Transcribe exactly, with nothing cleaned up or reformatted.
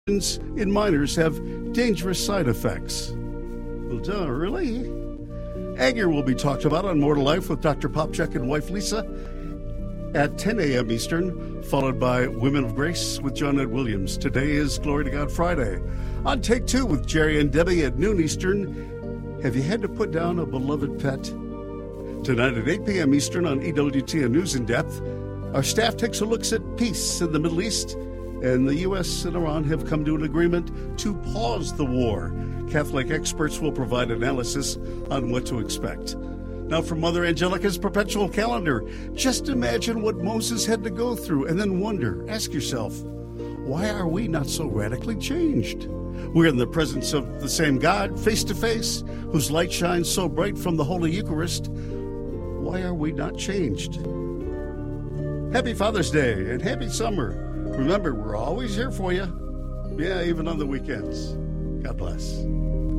in minors have dangerous side effects. Well, duh, really? Anger will be talked about on More to Life with Doctor Popchak and wife Lisa at ten a.m. Eastern, followed by Women of Grace with John Ed Williams. Today is Glory to God Friday. On Take Two with Jerry and Debbie at noon Eastern, have you had to put down a beloved pet? Tonight at eight p.m. Eastern on E W T N News in Depth, our staff takes a look at peace in the Middle East, and the U S and Iran have come to an agreement to pause the war. Catholic experts will provide analysis on what to expect. Now from Mother Angelica's perpetual calendar, just imagine what Moses had to go through and then wonder, ask yourself, why are we not so radically changed? We're in the presence of the same God, face to face, whose light shines so bright from the Holy Eucharist. Why are we not changed? Happy Father's Day and happy summer. Remember, we're always here for you. Yeah, even on the weekends. God bless.